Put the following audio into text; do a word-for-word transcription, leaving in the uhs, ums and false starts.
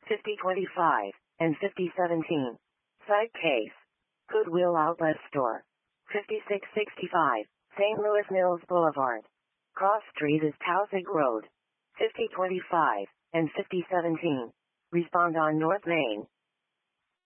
fifty twenty-five, and fifty seventeen. Side case. Goodwill Outlet Store. fifty-six sixty-five, Saint Louis Mills Boulevard. Cross Street is Tausig Road. fifty twenty-five, and fifty seventeen. Respond on North Main.